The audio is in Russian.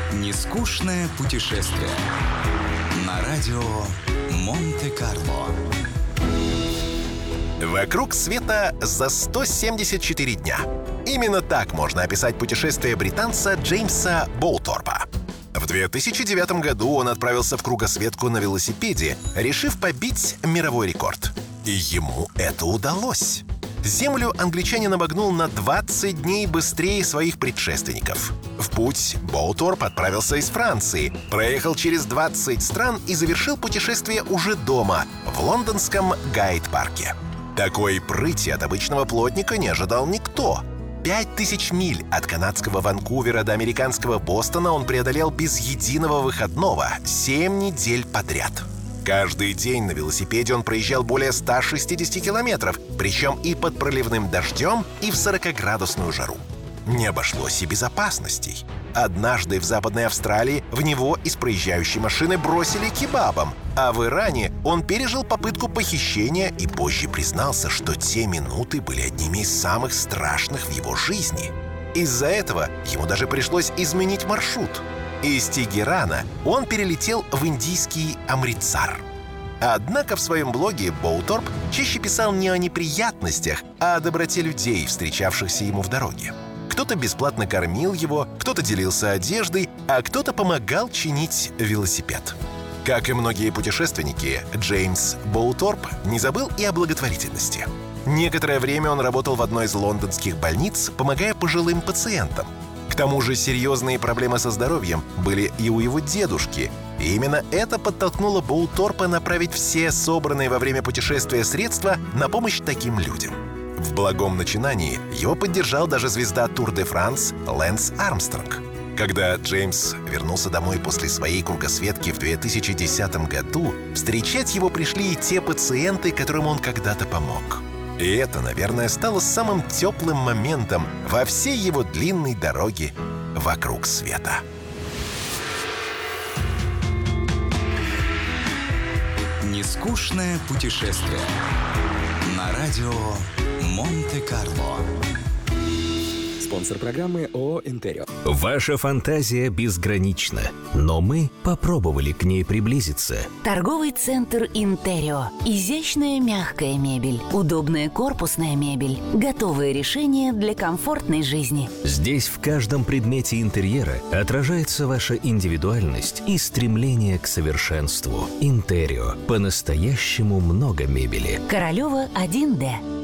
Нескучное путешествие на радио Монте-Карло. Вокруг света за 174 дня. Именно так можно описать путешествие британца Джеймса Боуторпа. В 2009 году он отправился в кругосветку на велосипеде, решив побить мировой рекорд. И ему это удалось. Землю англичанин обогнул на 20 дней быстрее своих предшественников. В путь Боуторп отправился из Франции, проехал через 20 стран и завершил путешествие уже дома, в лондонском Гайд-парке. Такой прыти от обычного плотника не ожидал никто. 5000 миль от канадского Ванкувера до американского Бостона он преодолел без единого выходного 7 недель подряд. Каждый день на велосипеде он проезжал более 160 километров, причем и под проливным дождем, и в 40-градусную жару. Не обошлось и без опасностей. Однажды в Западной Австралии в него из проезжающей машины бросили кебабом, а в Иране он пережил попытку похищения и позже признался, что те минуты были одними из самых страшных в его жизни. Из-за этого ему даже пришлось изменить маршрут. Из Тегерана он перелетел в индийский Амритсар. Однако в своем блоге Боуторп чаще писал не о неприятностях, а о доброте людей, встречавшихся ему в дороге. Кто-то бесплатно кормил его, кто-то делился одеждой, а кто-то помогал чинить велосипед. Как и многие путешественники, Джеймс Боуторп не забыл и о благотворительности. Некоторое время он работал в одной из лондонских больниц, помогая пожилым пациентам. К тому же серьезные проблемы со здоровьем были и у его дедушки. И именно это подтолкнуло Боуторпа направить все собранные во время путешествия средства на помощь таким людям. В благом начинании его поддержал даже звезда Тур-де-Франс Лэнс Армстронг. Когда Джеймс вернулся домой после своей кругосветки в 2010 году, встречать его пришли и те пациенты, которым он когда-то помог. И это, наверное, стало самым теплым моментом во всей его длинной дороге вокруг света. Нескучное путешествие на радио Монте-Карло. Спонсор программы ООО «Интерио». Ваша фантазия безгранична, но мы попробовали к ней приблизиться. Торговый центр «Интерио». Изящная мягкая мебель, удобная корпусная мебель, готовые решения для комфортной жизни. Здесь в каждом предмете интерьера отражается ваша индивидуальность и стремление к совершенству. «Интерио». По-настоящему много мебели. Королева 1Д.